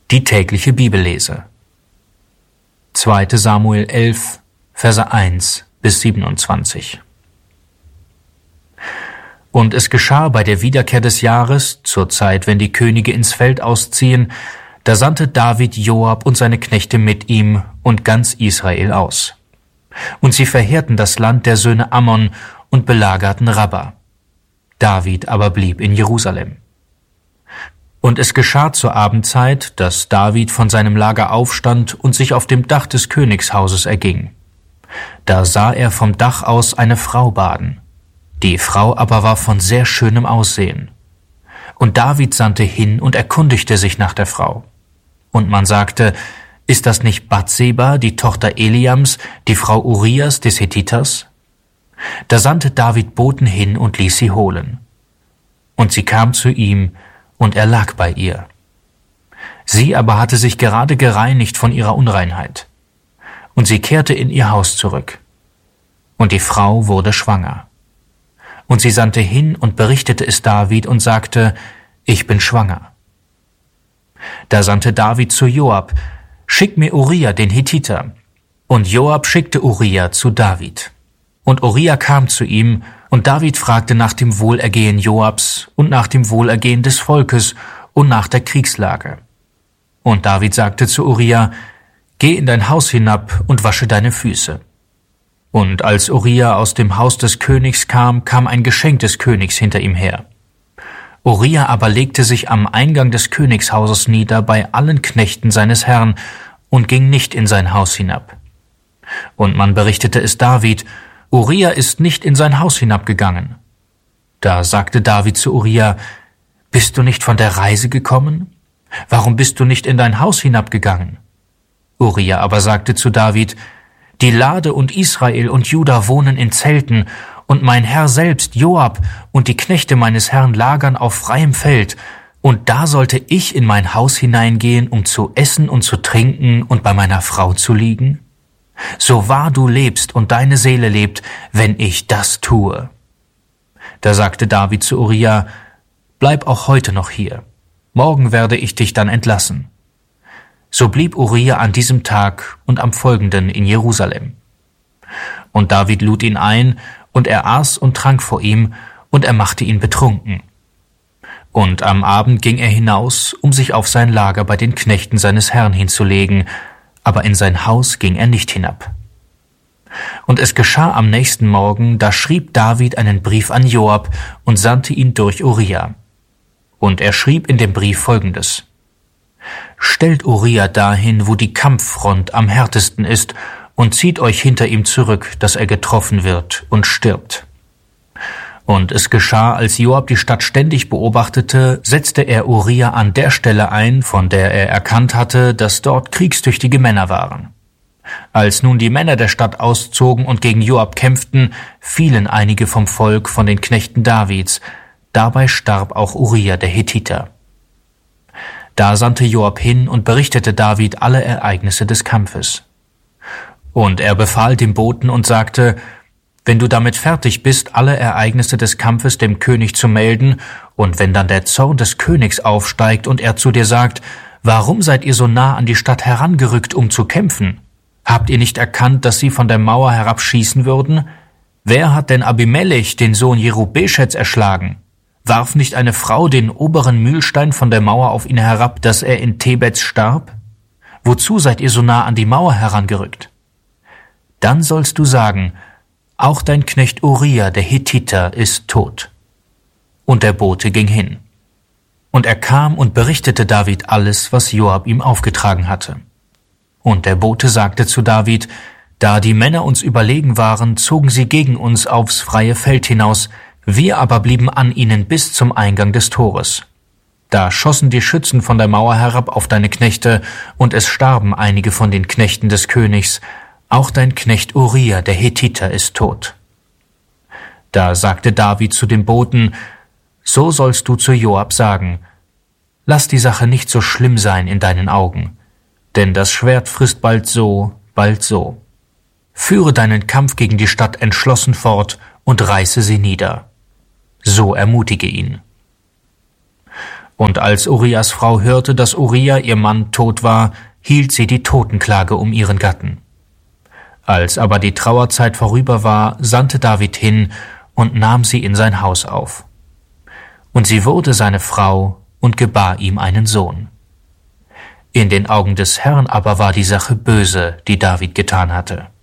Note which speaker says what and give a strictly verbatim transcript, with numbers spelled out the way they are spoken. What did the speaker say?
Speaker 1: Die tägliche Bibellese. zweiter Samuel elf, Verse eins bis siebenundzwanzig. Und es geschah bei der Wiederkehr des Jahres, zur Zeit, wenn die Könige ins Feld ausziehen, da sandte David Joab und seine Knechte mit ihm und ganz Israel aus. Und sie verheerten das Land der Söhne Ammon und belagerten Rabba. David aber blieb in Jerusalem. Und es geschah zur Abendzeit, dass David von seinem Lager aufstand und sich auf dem Dach des Königshauses erging. Da sah er vom Dach aus eine Frau baden. Die Frau aber war von sehr schönem Aussehen. Und David sandte hin und erkundigte sich nach der Frau. Und man sagte, ist das nicht Bathseba, die Tochter Eliams, die Frau Urias des Hethiters? Da sandte David Boten hin und ließ sie holen. Und sie kam zu ihm, und er lag bei ihr. Sie aber hatte sich gerade gereinigt von ihrer Unreinheit. Und sie kehrte in ihr Haus zurück. Und die Frau wurde schwanger. Und sie sandte hin und berichtete es David und sagte, ich bin schwanger. Da sandte David zu Joab, schick mir Uria, den Hethiter. Und Joab schickte Uria zu David. Und Uria kam zu ihm, und David fragte nach dem Wohlergehen Joabs und nach dem Wohlergehen des Volkes und nach der Kriegslage. Und David sagte zu Uria, geh in dein Haus hinab und wasche deine Füße. Und als Uria aus dem Haus des Königs kam, kam ein Geschenk des Königs hinter ihm her. Uria aber legte sich am Eingang des Königshauses nieder bei allen Knechten seines Herrn und ging nicht in sein Haus hinab. Und man berichtete es David, Uria ist nicht in sein Haus hinabgegangen. Da sagte David zu Uria, bist du nicht von der Reise gekommen? Warum bist du nicht in dein Haus hinabgegangen? Uria aber sagte zu David, die Lade und Israel und Juda wohnen in Zelten, und mein Herr selbst, Joab, und die Knechte meines Herrn lagern auf freiem Feld, und da sollte ich in mein Haus hineingehen, um zu essen und zu trinken und bei meiner Frau zu liegen? So wahr du lebst und deine Seele lebt, wenn ich das tue. Da sagte David zu Uria, bleib auch heute noch hier, morgen werde ich dich dann entlassen. So blieb Uria an diesem Tag und am folgenden in Jerusalem. Und David lud ihn ein, und er aß und trank vor ihm, und er machte ihn betrunken. Und am Abend ging er hinaus, um sich auf sein Lager bei den Knechten seines Herrn hinzulegen, aber in sein Haus ging er nicht hinab. Und es geschah am nächsten Morgen, da schrieb David einen Brief an Joab und sandte ihn durch Uria. Und er schrieb in dem Brief Folgendes: Stellt Uria dahin, wo die Kampffront am härtesten ist, und zieht euch hinter ihm zurück, dass er getroffen wird und stirbt. Und es geschah, als Joab die Stadt ständig beobachtete, setzte er Uria an der Stelle ein, von der er erkannt hatte, dass dort kriegstüchtige Männer waren. Als nun die Männer der Stadt auszogen und gegen Joab kämpften, fielen einige vom Volk von den Knechten Davids. Dabei starb auch Uria der Hethiter. Da sandte Joab hin und berichtete David alle Ereignisse des Kampfes. Und er befahl dem Boten und sagte, wenn du damit fertig bist, alle Ereignisse des Kampfes dem König zu melden, und wenn dann der Zorn des Königs aufsteigt und er zu dir sagt, warum seid ihr so nah an die Stadt herangerückt, um zu kämpfen? Habt ihr nicht erkannt, dass sie von der Mauer herabschießen würden? Wer hat denn Abimelech, den Sohn Jerubbeschets, erschlagen? Warf nicht eine Frau den oberen Mühlstein von der Mauer auf ihn herab, dass er in Tebez starb? Wozu seid ihr so nah an die Mauer herangerückt? Dann sollst du sagen, auch dein Knecht Uria, der Hethiter, ist tot. Und der Bote ging hin. Und er kam und berichtete David alles, was Joab ihm aufgetragen hatte. Und der Bote sagte zu David, da die Männer uns überlegen waren, zogen sie gegen uns aufs freie Feld hinaus, wir aber blieben an ihnen bis zum Eingang des Tores. Da schossen die Schützen von der Mauer herab auf deine Knechte, und es starben einige von den Knechten des Königs. Auch dein Knecht Uria, der Hethiter, ist tot. Da sagte David zu dem Boten, so sollst du zu Joab sagen, lass die Sache nicht so schlimm sein in deinen Augen, denn das Schwert frisst bald so, bald so. Führe deinen Kampf gegen die Stadt entschlossen fort und reiße sie nieder. So ermutige ihn. Und als Urias Frau hörte, dass Uria, ihr Mann, tot war, hielt sie die Totenklage um ihren Gatten. Als aber die Trauerzeit vorüber war, sandte David hin und nahm sie in sein Haus auf. Und sie wurde seine Frau und gebar ihm einen Sohn. In den Augen des Herrn aber war die Sache böse, die David getan hatte.